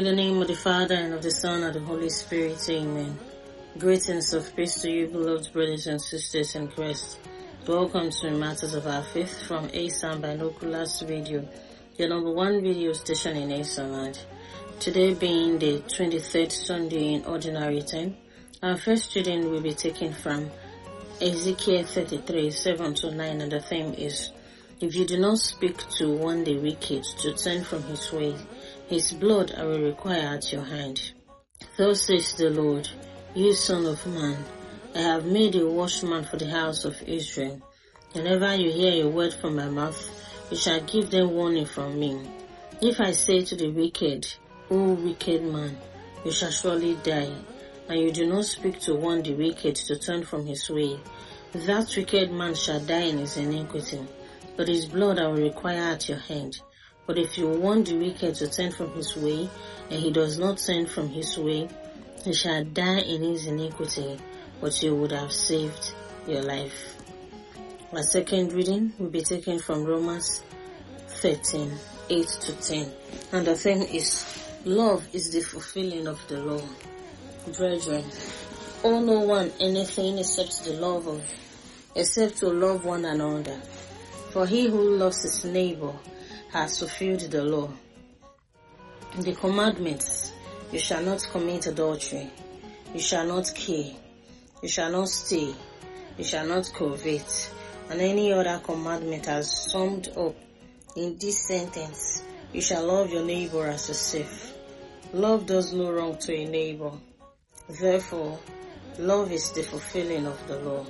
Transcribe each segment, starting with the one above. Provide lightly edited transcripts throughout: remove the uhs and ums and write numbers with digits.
In the name of the Father, and of the Son, and of the Holy Spirit, amen. Greetings of peace to you, beloved brothers and sisters in Christ. Welcome to Matters of Our Faith from ASAM Binoculars Radio, your number one video station in ASAM. Today being the 23rd Sunday in Ordinary Time, our first reading will be taken from Ezekiel 33, 7-9, and the theme is, if you do not speak to warn the wicked to turn from his way, his blood I will require at your hand. Thus says the Lord, you son of man, I have made a watchman for the house of Israel. Whenever you hear a word from my mouth, you shall give them warning from me. If I say to the wicked, O wicked man, you shall surely die, and you do not speak to warn the wicked to turn from his way, that wicked man shall die in his iniquity, but his blood I will require at your hand. But if you warn the wicked to turn from his way, and he does not turn from his way, he shall die in his iniquity, but you would have saved your life. Our second reading will be taken from Romans 13, 8-10. And the theme is, love is the fulfilling of the law. Brethren, owe no one anything except to love one another. For he who loves his neighbor has fulfilled the law. The commandments, you shall not commit adultery, you shall not kill, you shall not steal, you shall not covet, and any other commandment are summed up in this sentence, you shall love your neighbor as yourself. Love does no wrong to a neighbor. Therefore, love is the fulfilling of the law.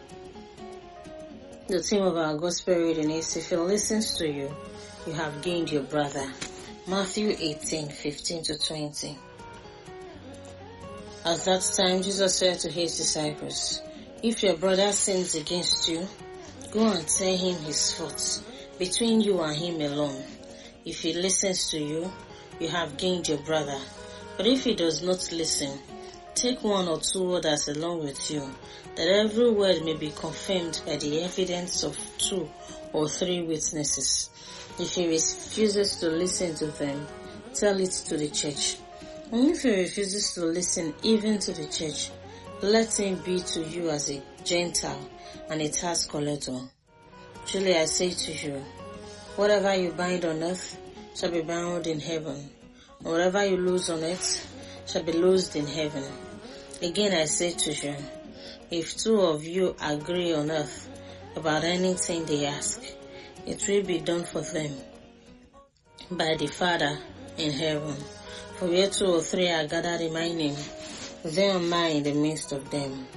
The theme of our gospel reading is, if he listens to you, you have gained your brother. Matthew 18, 15-20. At that time, Jesus said to his disciples, if your brother sins against you, go and tell him his faults, between you and him alone. If he listens to you, you have gained your brother. But if he does not listen, take one or two others along with you, that every word may be confirmed by the evidence of 2 or 3 witnesses. If he refuses to listen to them, tell it to the church. And if he refuses to listen even to the church, let him be to you as a Gentile and a tax collector. Truly I say to you, whatever you bind on earth shall be bound in heaven, and whatever you loose on earth shall be loosed in heaven. Again I say to you, if 2 of you agree on earth about anything they ask, it will be done for them by the Father in heaven. For where 2 or 3 are gathered in my name, there am I in the midst of them.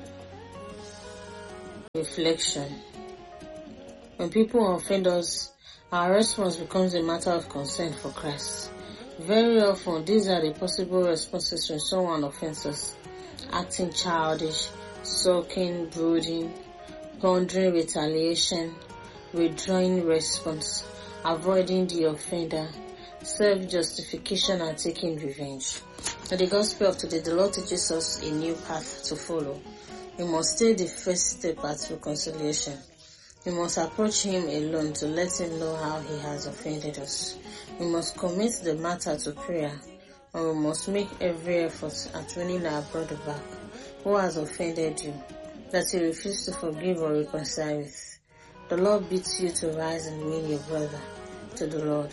Reflection. When people offend us, our response becomes a matter of concern for Christ. Very often, these are the possible responses when someone offends us: acting childish, sulking, brooding, pondering retaliation, withdrawing response, avoiding the offender, self-justification, and taking revenge. In the Gospel of today, the Lord teaches us a new path to follow. We must take the first step at reconciliation. We must approach him alone to let him know how he has offended us. We must commit the matter to prayer, and we must make every effort at winning our brother back who has offended you, that he refused to forgive or reconcile with. The Lord bids you to rise and win your brother to the Lord.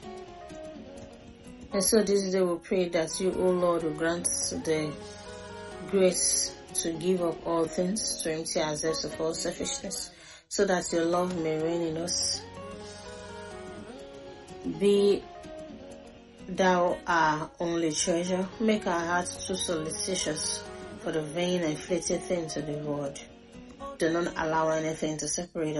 And so this day we pray that you, O Lord, will grant the grace to give up all things, to empty ourselves of all selfishness, so that your love may reign in us. Be thou our only treasure. Make our hearts too solicitous for the vain and fleeting things of the world. Do not allow anything to separate us